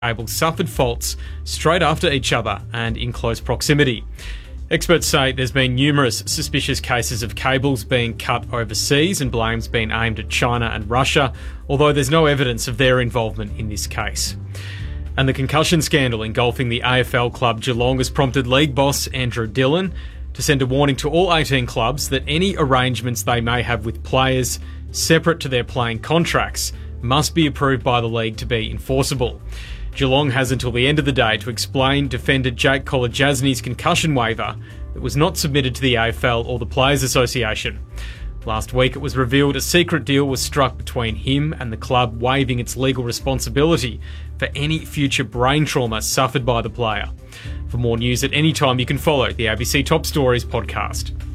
cables suffered faults straight after each other and in close proximity. Experts say there's been numerous suspicious cases of cables being cut overseas and blame's been aimed at China and Russia, although there's no evidence of their involvement in this case. And the concussion scandal engulfing the AFL club Geelong has prompted league boss Andrew Dillon to send a warning to all 18 clubs that any arrangements they may have with players separate to their playing contracts must be approved by the league to be enforceable. Geelong has until the end of the day to explain defender Jake Kolodjasny's concussion waiver that was not submitted to the AFL or the Players Association. Last week it was revealed a secret deal was struck between him and the club waiving its legal responsibility for any future brain trauma suffered by the player. For more news at any time, you can follow the ABC Top Stories podcast.